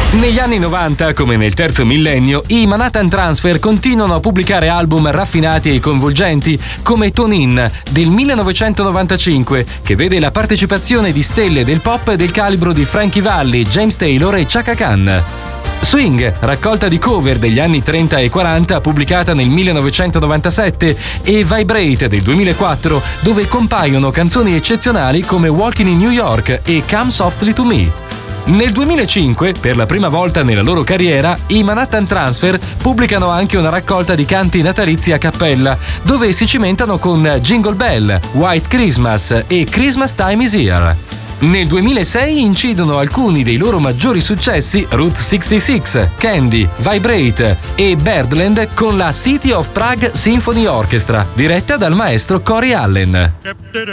Negli anni 90, come nel terzo millennio, i Manhattan Transfer continuano a pubblicare album raffinati e coinvolgenti, come Tune In del 1995, che vede la partecipazione di stelle del pop del calibro di Frankie Valli, James Taylor e Chaka Khan. Swing, raccolta di cover degli anni 30 e 40, pubblicata nel 1997, e Vibrate del 2004, dove compaiono canzoni eccezionali come Walking in New York e Come Softly to Me. Nel 2005, per la prima volta nella loro carriera, i Manhattan Transfer pubblicano anche una raccolta di canti natalizi a cappella, dove si cimentano con Jingle Bell, White Christmas e Christmas Time is Here. Nel 2006 incidono alcuni dei loro maggiori successi, Route 66, Candy, Vibrate e Birdland, con la City of Prague Symphony Orchestra, diretta dal maestro Cory Allen.